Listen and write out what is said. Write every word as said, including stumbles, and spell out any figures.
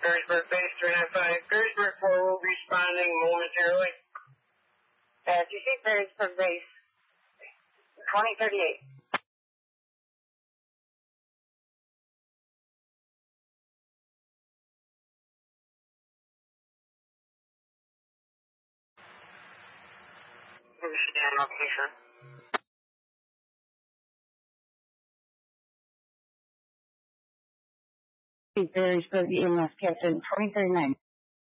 Perrysburg base three nine five. Perrysburg four will be responding momentarily. Uh, do you see Perrysburg base twenty thirty-eight? Understand location. Perrysburg E M S Captain twenty thirty-nine.